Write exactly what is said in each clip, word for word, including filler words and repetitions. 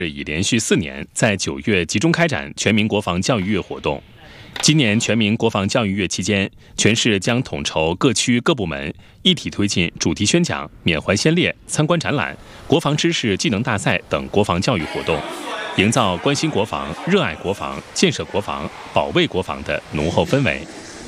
已连续四年在九月集中开展全民国防教育月活动。今年全民国防教育月期间，全市将统筹各区各部门一体推进主题宣讲、缅怀先烈、参观展览、国防知识技能大赛等国防教育活动，营造关心国防、热爱国防、建设国防、保卫国防的浓厚氛围。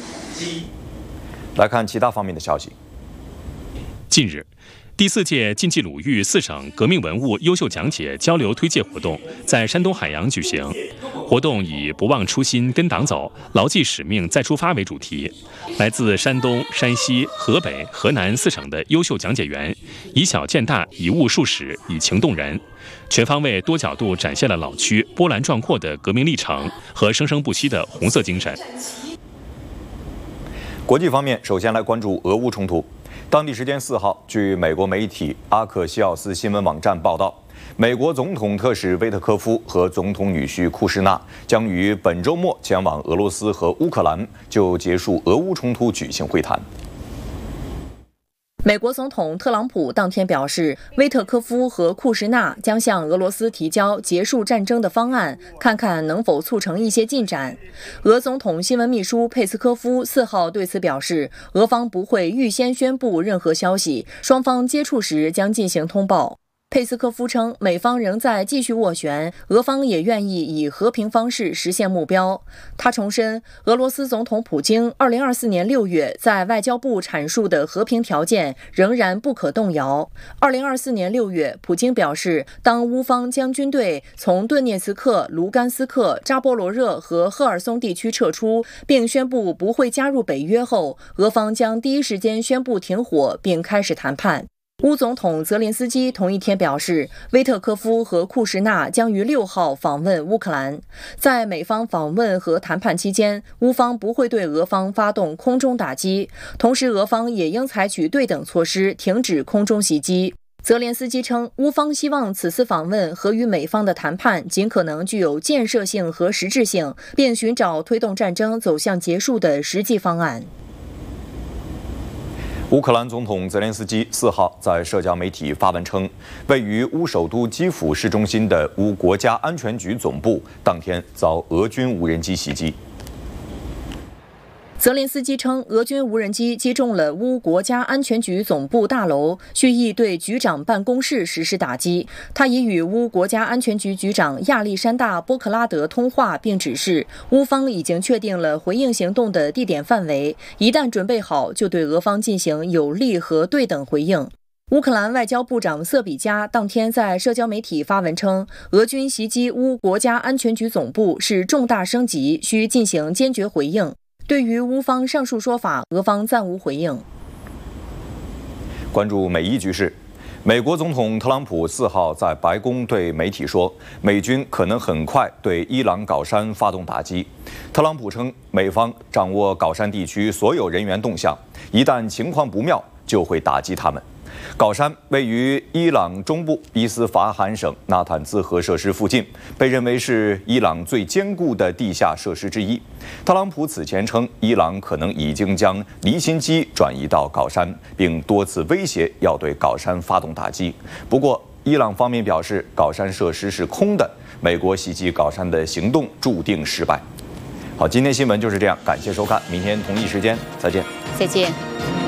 来看其他方面的消息。 近日，第四届晋冀鲁豫四省革命文物优秀讲解交流推介活动在山东海洋举行。活动以“不忘初心，跟党走，牢记使命，再出发”为主题。来自山东、山西、河北、河南四省的优秀讲解员，以小见大，以物述史，以情动人，全方位、多角度展现了老区波澜壮阔的革命历程和生生不息的红色精神。 国际方面，首先来关注俄乌冲突。当地时间四号，据美国媒体阿克西奥斯新闻网站报道，美国总统特使威特科夫和总统女婿库什纳将于本周末前往俄罗斯和乌克兰，就结束俄乌冲突举行会谈。 美国总统特朗普当天表示，威特科夫和库什纳将向俄罗斯提交结束战争的方案，看看能否促成一些进展。俄总统新闻秘书佩斯科夫四号对此表示，俄方不会预先宣布任何消息，双方接触时将进行通报。佩斯科夫称，美方仍在继续斡旋，俄方也愿意以和平方式实现目标。他重申，俄罗斯总统普京二零二四年六月在外交部阐述的和平条件仍然不可动摇。二零二四年六月，普京表示，当乌方将军队从顿涅茨克、卢甘斯克、扎波罗热和赫尔松地区撤出，并宣布不会加入北约后，俄方将第一时间宣布停火并开始谈判。乌总统泽连斯基同一天表示，威特科夫和库什纳将于六号访问乌克兰。在美方访问和谈判期间，乌方不会对俄方发动空中打击，同时俄方也应采取对等措施，停止空中袭击。泽连斯基称，乌方希望此次访问和与美方的谈判尽可能具有建设性和实质性，并寻找推动战争走向结束的实际方案。 乌克兰总统泽连斯基四号在社交媒体发文称，位于乌首都基辅市中心的乌国家安全局总部当天遭俄军无人机袭击。 泽连斯基称，俄军无人机击中了乌国家安全局总部大楼，蓄意对局长办公室实施打击。他已与乌国家安全局局长亚历山大·波克拉德通话，并指示乌方已经确定了回应行动的地点范围，一旦准备好，就对俄方进行有力和对等回应。乌克兰外交部长瑟比加当天在社交媒体发文称，俄军袭击乌国家安全局总部是重大升级，需进行坚决回应。对于乌方上述说法，俄方暂无回应。 关注美伊局势，美国总统特朗普四号在白宫对媒体说，美军可能很快对伊朗皋山发动打击。特朗普称，美方掌握皋山地区所有人员动向，一旦情况不妙，就会打击他们。皋山位于伊朗中部伊斯法罕省纳坦兹核设施附近，被认为是伊朗最坚固的地下设施之一。特朗普此前称，伊朗可能已经将离心机转移到皋山，并多次威胁要对皋山发动打击。不过，伊朗方面表示，皋山设施是空的，美国袭击皋山的行动注定失败。好，今天新闻就是这样，感谢收看，明天同一时间再见。 再见。